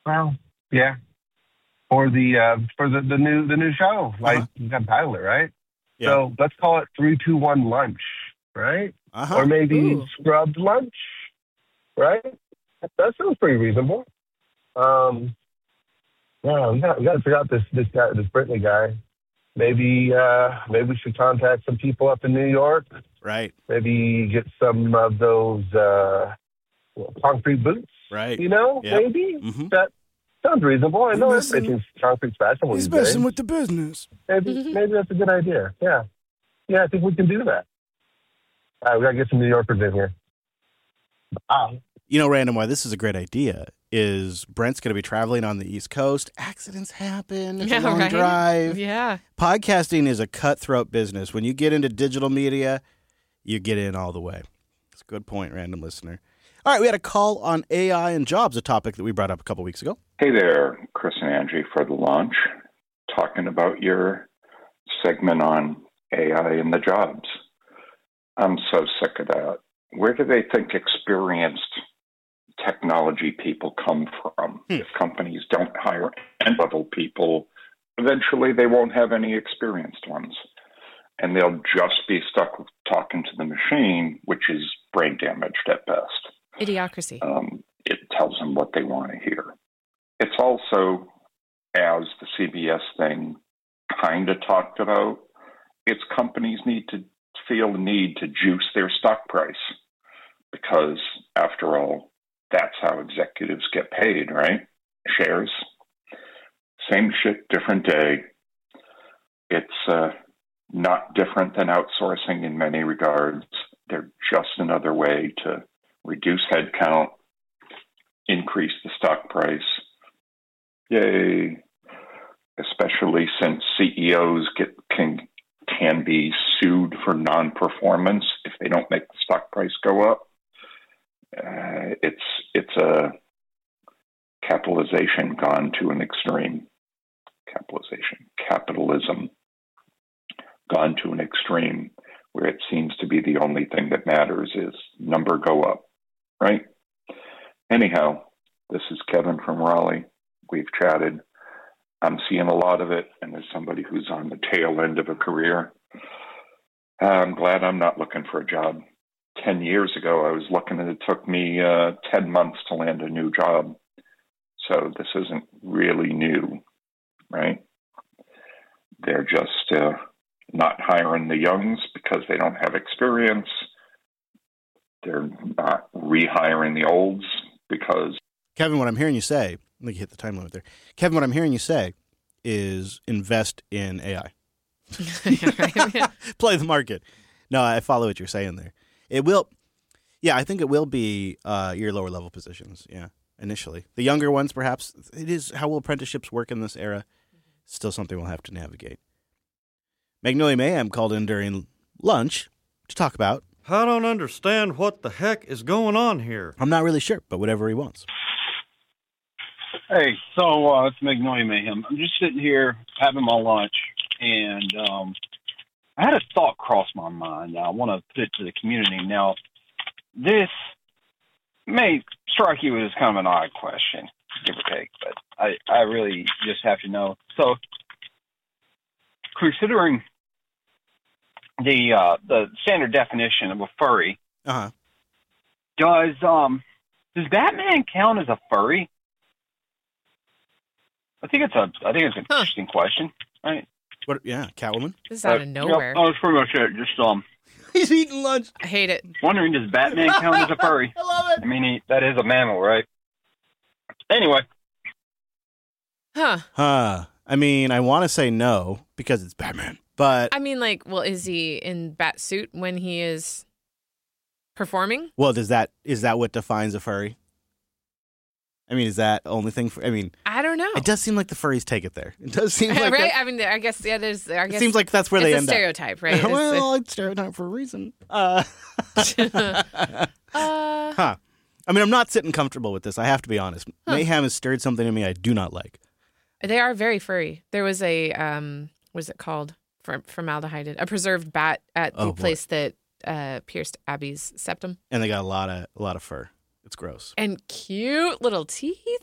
Well, yeah. For the new show, Uh-huh. like you got Tyler, right? Yeah. So let's call it 3, 2, 1 lunch, right? Or Uh-huh. maybe Ooh. scrubbed lunch, right? That sounds pretty reasonable. Um, yeah, we got to figure out this Brittany guy. Maybe we should contact some people up in New York. Right. Maybe get some of those concrete boots. Right. Yep. Maybe Mm-hmm. that sounds reasonable. I He's know messing- everybody thinks concrete's fashionable these days. the business. Maybe that's a good idea. Yeah, I think we can do that. All right, we gotta get some New Yorkers in here. You know, Random, why this is a great idea is Brent's going to be traveling on the East Coast. Accidents happen. It's a long drive. Yeah. Podcasting is a cutthroat business. When you get into digital media, you get in all the way. It's a good point, Random listener. All right, we had a call on AI and jobs, a topic that we brought up a couple weeks ago. Hey there, Chris and Angie for the launch. Talking about your segment on AI and the jobs. I'm so sick of that. Where do they think experienced technology people come from? If companies don't hire entry-level people, eventually they won't have any experienced ones. And they'll just be stuck with talking to the machine, which is brain damaged at best. Idiocracy. It tells them what they want to hear. It's also, as the CBS thing kind of talked about, it's companies feel the need to juice their stock price because, after all, that's how executives get paid, right? Shares. Same shit, different day. It's not different than outsourcing in many regards. They're just another way to reduce headcount, increase the stock price. Yay. Especially since CEOs can be sued for non-performance if they don't make the stock price go up. It's a capitalization gone to an extreme. Capitalism gone to an extreme where it seems to be the only thing that matters is number go up, right? Anyhow, this is Kevin from Raleigh. We've chatted. I'm seeing a lot of it, and as somebody who's on the tail end of a career, I'm glad I'm not looking for a job. 10 years ago, I was looking, and it took me 10 months to land a new job. So this isn't really new, right? They're just not hiring the youngs because they don't have experience. They're not rehiring the olds because... Kevin, what I'm hearing you say, let me hit the time limit there. Kevin, what I'm hearing you say is invest in AI. Play the market. No, I follow what you're saying there. It will, yeah, I think it will be your lower level positions, yeah, initially. The younger ones, perhaps, it is how will apprenticeships work in this era? Still something we'll have to navigate. Magnolia Mayhem called in during lunch to talk about. I don't understand what the heck is going on here. I'm not really sure, but whatever he wants. Hey, so it's Magnolia Mayhem. I'm just sitting here having my lunch, and I had a thought cross my mind. I want to put it to the community. Now, this may strike you as kind of an odd question, give or take, but I really just have to know. So, considering the standard definition of a furry, does Batman count as a furry? I think it's an interesting question, right? What? Yeah, Catwoman. This is out of nowhere. That's pretty much it. Just he's eating lunch. I hate it. Wondering, does Batman count as a furry? I love it. I mean, that is a mammal, right? Anyway. Huh. I mean, I want to say no because it's Batman, but I mean, like, well, is he in bat suit when he is performing? well, is that what defines a furry? I mean, is that the only thing? I don't know. It does seem like the furries take it there. It does seem like right. that. I mean, I guess there's. I guess It seems like that's where they it's end a stereotype, up. right? Well, it's stereotype for a reason. Huh. I mean, I'm not sitting comfortable with this. I have to be honest. Mayhem has stirred something in me I do not like. They are very furry. There was a what's it called? Formaldehyde, a preserved bat at the place that pierced Abby's septum, And they got a lot of fur. It's gross. and cute little teeth.